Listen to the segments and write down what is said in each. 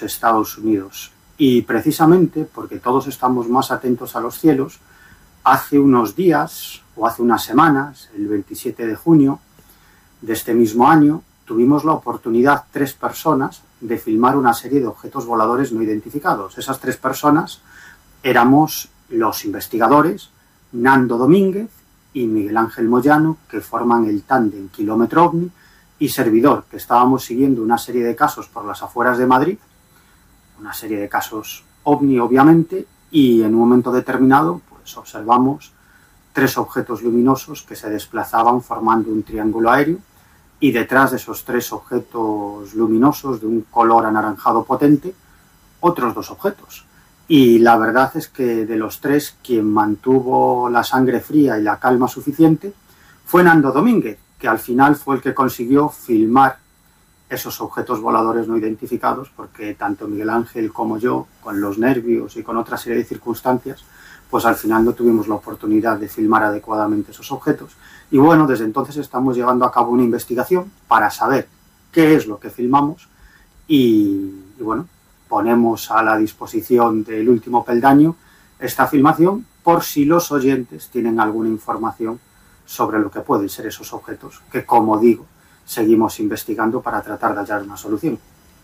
los Estados Unidos. Y precisamente porque todos estamos más atentos a los cielos, hace unos días o hace unas semanas, el 27 de junio de este mismo año, tuvimos la oportunidad 3 personas de filmar una serie de objetos voladores no identificados. Esas 3 personas éramos los investigadores Nando Domínguez y Miguel Ángel Moyano, que forman el tándem Kilómetro OVNI, y servidor, que estábamos siguiendo una serie de casos por las afueras de Madrid, una serie de casos OVNI obviamente, y en un momento determinado pues observamos 3 objetos luminosos que se desplazaban formando un triángulo aéreo, y detrás de esos 3 objetos luminosos de un color anaranjado potente, otros 2 objetos. Y la verdad es que de los 3, quien mantuvo la sangre fría y la calma suficiente fue Nando Domínguez, que al final fue el que consiguió filmar esos objetos voladores no identificados, porque tanto Miguel Ángel como yo, con los nervios y con otra serie de circunstancias, pues al final no tuvimos la oportunidad de filmar adecuadamente esos objetos. Y bueno, desde entonces estamos llevando a cabo una investigación para saber qué es lo que filmamos y bueno, ponemos a la disposición del Último Peldaño esta filmación por si los oyentes tienen alguna información sobre lo que pueden ser esos objetos, que como digo, seguimos investigando para tratar de hallar una solución.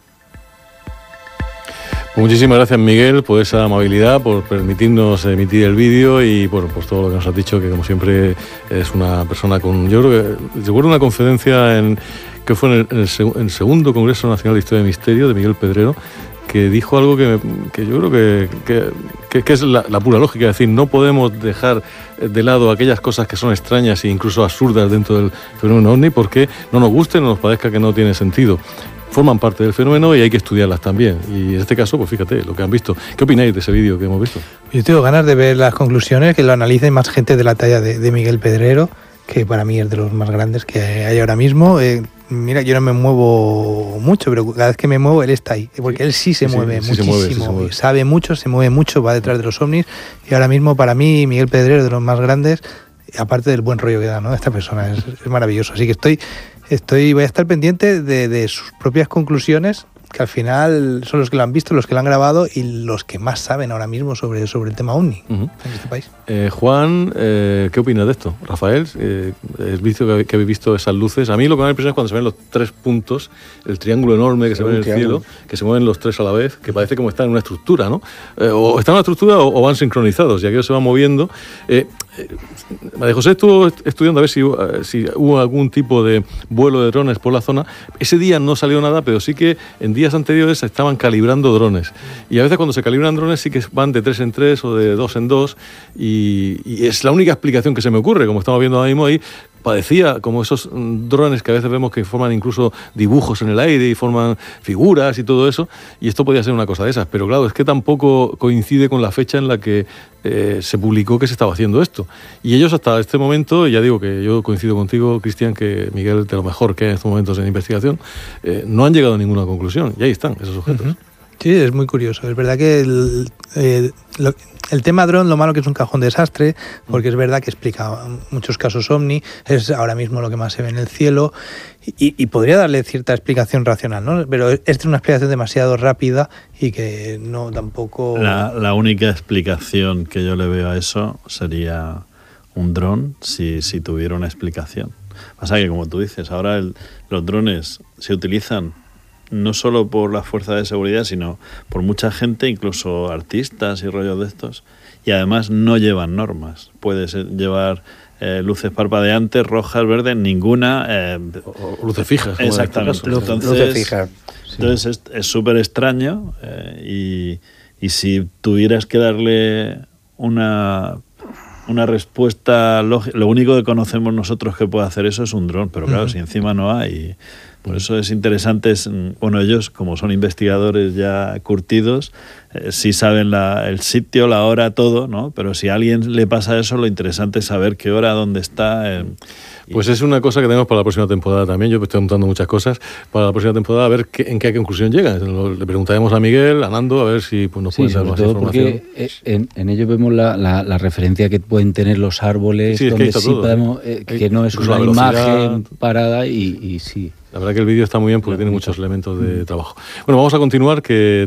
Muchísimas gracias, Miguel, por esa amabilidad, por permitirnos emitir el vídeo y por todo lo que nos has dicho, que como siempre es una persona con... Yo creo que recuerdo una conferencia que fue en el segundo Congreso Nacional de Historia de Misterio de Miguel Pedrero, que dijo algo que yo creo que es la pura lógica, es decir, no podemos dejar de lado aquellas cosas que son extrañas e incluso absurdas dentro del fenómeno OVNI porque no nos guste, no nos parezca que no tiene sentido. Forman parte del fenómeno y hay que estudiarlas también. Y en este caso, pues fíjate, lo que han visto. ¿Qué opináis de ese vídeo que hemos visto? Yo tengo ganas de ver las conclusiones, que lo analicen más gente de la talla de Miguel Pedrero, que para mí es de los más grandes que hay ahora mismo. Mira, yo no me muevo mucho, pero cada vez que me muevo, él está ahí. Porque él sí se mueve muchísimo, se mueve. Sabe mucho, se mueve mucho, va detrás de los ovnis. Y ahora mismo, para mí, Miguel Pedrero es de los más grandes, aparte del buen rollo que da, ¿no? Esta persona es maravilloso. Así que voy a estar pendiente de sus propias conclusiones, que al final son los que lo han visto, los que lo han grabado y los que más saben ahora mismo sobre el tema OVNI en este país. Juan, ¿qué opinas de esto? Rafael, ¿has visto que habéis visto esas luces? A mí lo que me da impresión es cuando se ven los 3 puntos, el triángulo enorme que se ve en el cielo, que se mueven los 3 a la vez, que parece como están en una estructura, ¿no? O están en una estructura o van sincronizados, y aquello se va moviendo. María José estuvo estudiando a ver si hubo algún tipo de vuelo de drones por la zona. Ese día no salió nada, pero sí que en días anteriores se estaban calibrando drones. Y a veces cuando se calibran drones sí que van de 3 en 3 o de 2 en 2 y es la única explicación que se me ocurre, como estamos viendo ahora mismo ahí. Parecía como esos drones que a veces vemos que forman incluso dibujos en el aire y forman figuras y todo eso, y esto podía ser una cosa de esas, pero claro, es que tampoco coincide con la fecha en la que se publicó que se estaba haciendo esto. Y ellos hasta este momento, ya digo que yo coincido contigo, Cristian, que Miguel, de lo mejor que hay en estos momentos en investigación, no han llegado a ninguna conclusión, y ahí están esos objetos. Sí, es muy curioso. Es verdad que el tema dron, lo malo que es un cajón desastre, porque es verdad que explica muchos casos OVNI, es ahora mismo lo que más se ve en el cielo, y podría darle cierta explicación racional, ¿no? Pero es una explicación demasiado rápida y que no tampoco... La única explicación que yo le veo a eso sería un dron, si tuviera una explicación. Pasa que, como tú dices, ahora los drones se utilizan no solo por las fuerzas de seguridad, sino por mucha gente, incluso artistas y rollos de estos, y además no llevan normas. Puedes llevar luces parpadeantes, rojas, verdes, ninguna... o luces fijas. Exactamente. Luces fijas. Sí. Entonces es súper extraño y si tuvieras que darle una respuesta lógica, lo único que conocemos nosotros que puede hacer eso es un dron, pero claro, si encima no hay... Por eso es interesante, ellos como son investigadores ya curtidos, sí saben el sitio, la hora, todo, ¿no? Pero si a alguien le pasa eso, lo interesante es saber qué hora, dónde está. Pues es una cosa que tenemos para la próxima temporada también. Yo estoy montando muchas cosas para la próxima temporada, a ver en qué conclusión llegan. Le preguntaremos a Miguel, a Nando, a ver si nos pueden dar más información. Porque en ello vemos la referencia que pueden tener los árboles, donde sí todo, podemos, que no es una imagen parada y sí. La verdad que el vídeo está muy bien porque tiene muchos elementos de trabajo. Bueno, vamos a continuar, que